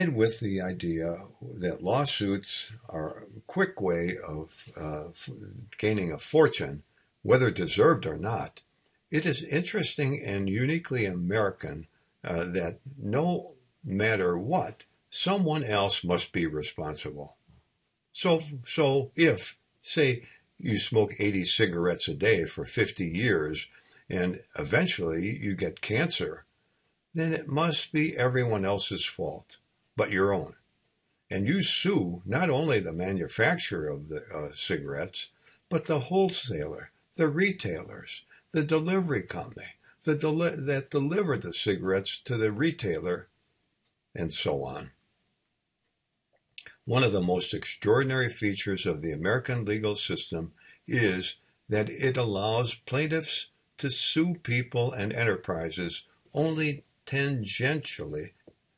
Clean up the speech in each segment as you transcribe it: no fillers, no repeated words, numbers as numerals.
with the idea that lawsuits are a quick way of gaining a fortune, whether deserved or not, it is interesting and uniquely American that no matter what, someone else must be responsible. So if, say, you smoke 80 cigarettes a day for 50 years and eventually you get cancer, then it must be everyone else's fault but your own. And you sue not only the manufacturer of the cigarettes, but the wholesaler, the retailers, the delivery company that delivered the cigarettes to the retailer, and so on. One of the most extraordinary features of the American legal system is that it allows plaintiffs to sue people and enterprises only tangentially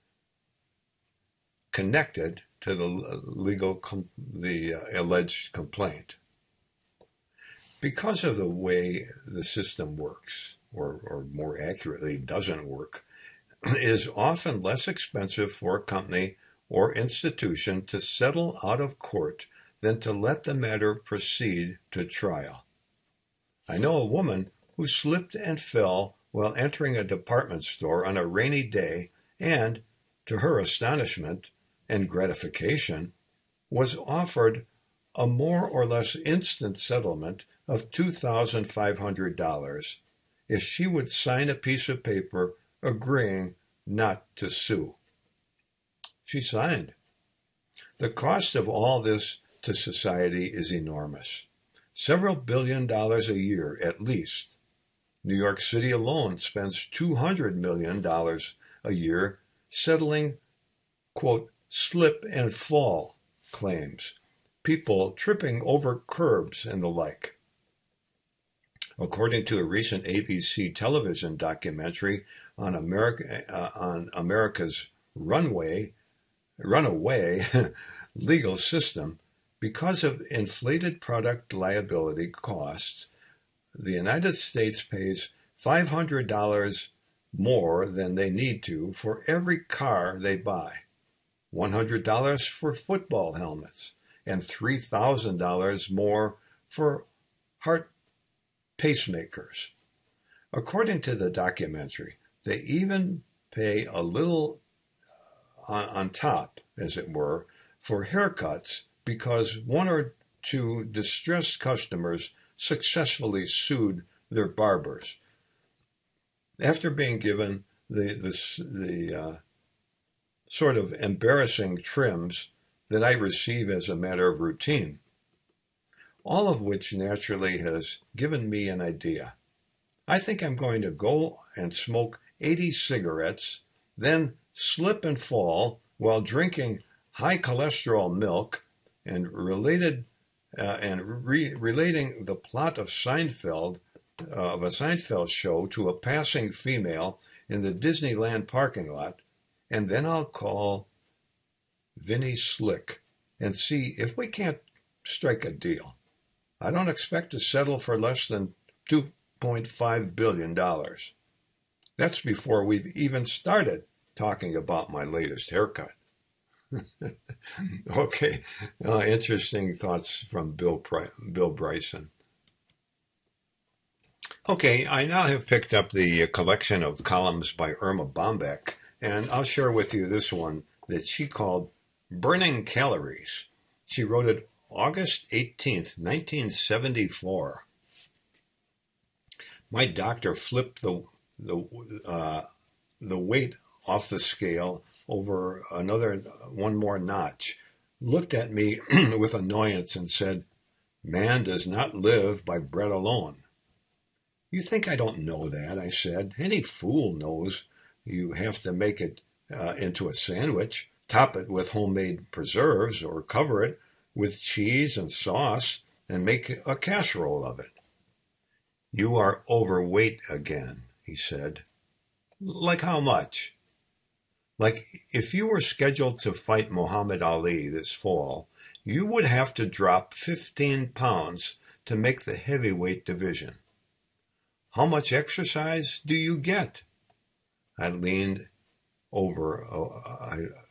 connected to the alleged complaint. Because of the way the system works, or more accurately, doesn't work, it is often less expensive for a company or institution to settle out of court than to let the matter proceed to trial. I know a woman who slipped and fell while entering a department store on a rainy day and, to her astonishment and gratification, was offered a more or less instant settlement of $2,500 if she would sign a piece of paper agreeing not to sue. She signed. The cost of all this to society is enormous. Several $billions a year at least. New York City alone spends $200 million a year settling, quote, slip and fall claims, people tripping over curbs and the like. According to a recent ABC television documentary on America's runaway legal system, because of inflated product liability costs, the United States pays $500 more than they need to for every car they buy, $100 for football helmets, and $3,000 more for heart pacemakers. According to the documentary, they even pay a little on top, as it were, for haircuts because one or two distressed customers successfully sued their barbers after being given the sort of embarrassing trims that I receive as a matter of routine. All of which naturally has given me an idea. I think I'm going to go and smoke 80 cigarettes, then slip and fall while drinking high cholesterol milk and relating the plot of a Seinfeld show to a passing female in the Disneyland parking lot, and then I'll call Vinny Slick and see if we can't strike a deal. I don't expect to settle for less than $2.5 billion. That's before we've even started talking about my latest haircut. Okay, interesting thoughts from Bill Bryson. Okay, I now have picked up the collection of columns by Irma Bombeck, and I'll share with you this one that she called Burning Calories. She wrote it August 18th, 1974. My doctor flipped the weight off the scale over one more notch, looked at me with annoyance and said, "Man does not live by bread alone." "You think I don't know that?" I said. "Any fool knows you have to make it into a sandwich, top it with homemade preserves, or cover it with cheese and sauce, and make a casserole of it." "You are overweight again," he said. "Like how much?" "Like if you were scheduled to fight Muhammad Ali this fall, you would have to drop 15 pounds to make the heavyweight division." "How much exercise do you get?" I leaned over